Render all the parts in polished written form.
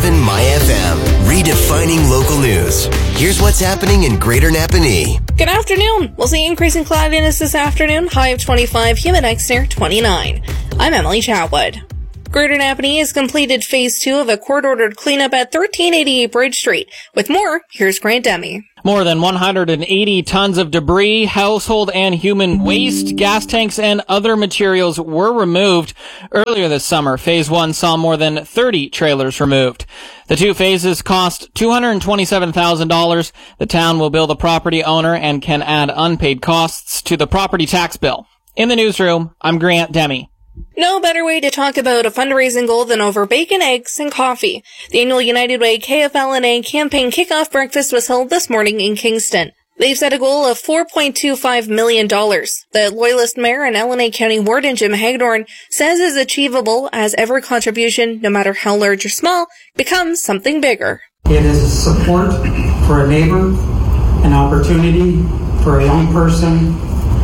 107 My FM, redefining local news. Here's what's happening in Greater Napanee. Good afternoon. We'll see increasing cloudiness this afternoon, high of 25, humid near 29. I'm Emily Chatwood. Greater Napanee has completed Phase 2 of a court-ordered cleanup at 1388 Bridge Street. With more, here's Grant Demi. More than 180 tons of debris, household and human waste, gas tanks, and other materials were removed earlier this summer. Phase 1 saw more than 30 trailers removed. The two phases cost $227,000. The town will bill the property owner and can add unpaid costs to the property tax bill. In the newsroom, I'm Grant Demi. No better way to talk about a fundraising goal than over bacon, eggs, and coffee. The annual United Way KFL&A campaign kickoff breakfast was held this morning in Kingston. They've set a goal of $4.25 million. The Loyalist Mayor and L&A County Warden Jim Hagedorn says is achievable as every contribution, no matter how large or small, becomes something bigger. It is a support for a neighbor, an opportunity for a young person,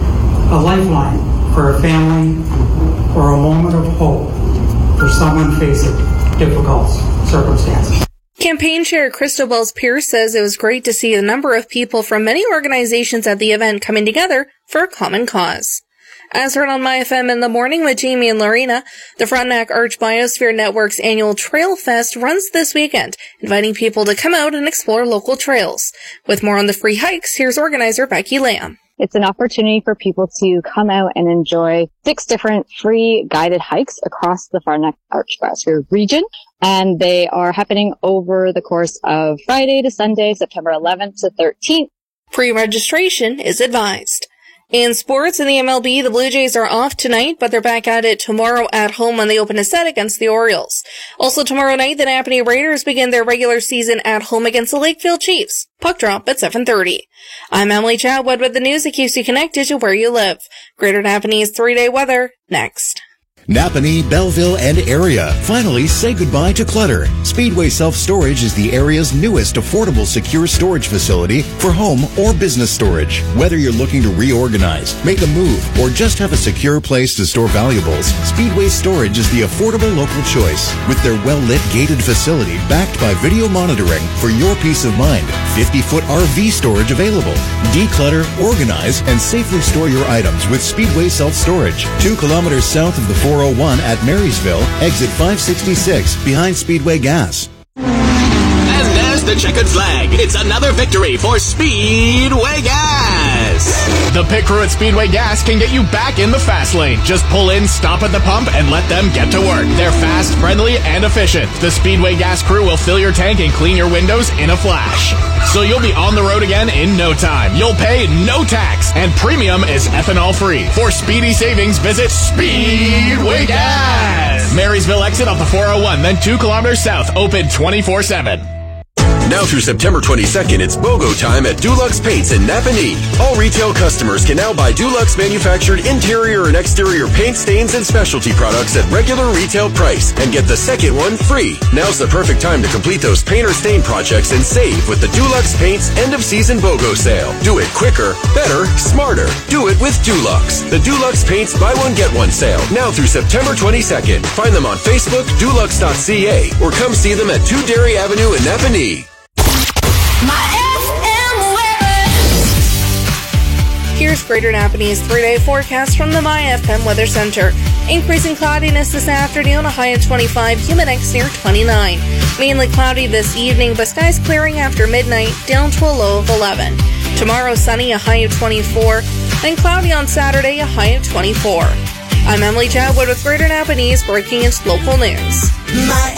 a lifeline for a family, or a moment of hope for someone facing difficult circumstances. Campaign Chair Crystal Wells-Pierce says it was great to see a number of people from many organizations at the event coming together for a common cause. As heard on My FM in the morning with Jamie and Lorena, the Frontenac Arch Biosphere Network's annual Trail Fest runs this weekend, inviting people to come out and explore local trails. With more on the free hikes, here's organizer Becky Lamb. It's an opportunity for people to come out and enjoy 6 different free guided hikes across the Frontenac Arch Biosphere region. And they are happening over the course of Friday to Sunday, September 11th to 13th. Pre-registration is advised. In sports, in the MLB, the Blue Jays are off tonight, but they're back at it tomorrow at home when they open a set against the Orioles. Also tomorrow night, the Napanee Raiders begin their regular season at home against the Lakefield Chiefs. Puck drop at 7:30. I'm Emily Chatwood with the news that keeps you connected to where you live. Greater Napanee's 3-day weather, next. Napanee, Belleville, and area. Finally, say goodbye to clutter. Speedway Self-Storage is the area's newest affordable secure storage facility for home or business storage. Whether you're looking to reorganize, make a move, or just have a secure place to store valuables, Speedway Storage is the affordable local choice. With their well-lit gated facility backed by video monitoring for your peace of mind, 50-foot RV storage available. Declutter, organize, and safely store your items with Speedway Self-Storage. 2 kilometers south of the 401 at Marysville, exit 566, behind Speedway Gas. And there's the checkered flag. It's another victory for Speedway Gas. The pit crew at Speedway Gas can get you back in the fast lane. Just pull in, stop at the pump, and let them get to work. They're fast, friendly, and efficient. The Speedway Gas crew will fill your tank and clean your windows in a flash. So you'll be on the road again in no time. You'll pay no tax, and premium is ethanol free. For speedy savings, visit Speedway Gas. Marysville exit off the 401, then 2 kilometers south, open 24/7. Now through September 22nd, it's BOGO time at Dulux Paints in Napanee. All retail customers can now buy Dulux manufactured interior and exterior paint, stains, and specialty products at regular retail price and get the second one free. Now's the perfect time to complete those paint or stain projects and save with the Dulux Paints end of season BOGO sale. Do it quicker, better, smarter. Do it with Dulux. The Dulux Paints buy one get one sale. Now through September 22nd. Find them on Facebook, dulux.ca, or come see them at 2 Dairy Avenue in Napanee. Here's Greater Napanee's 3-day forecast from the My FM Weather Center. Increasing cloudiness this afternoon, a high of 25, humid near 29. Mainly cloudy this evening, but skies clearing after midnight, down to a low of 11. Tomorrow, sunny, a high of 24. Then cloudy on Saturday, a high of 24. I'm Emily Chatwood with Greater Napanee's breaking its local news. My